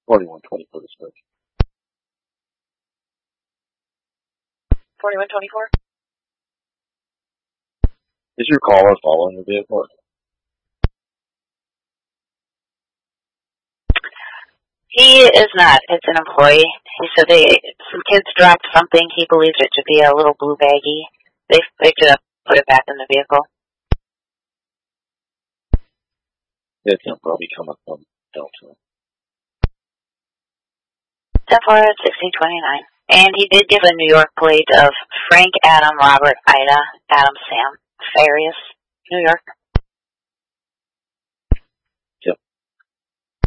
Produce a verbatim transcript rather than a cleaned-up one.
Forty-one twenty-four to search. Forty-one twenty-four. Is your caller following the vehicle? He is not. It's an employee. He said they some kids dropped something. He believes it to be a little blue baggie. They picked it up, put it back in the vehicle. It's going to probably come up from Delta. ten four sixteen twenty-nine. And he did give a New York plate of Frank Adam Robert Ida Adam Sam Farias, New York.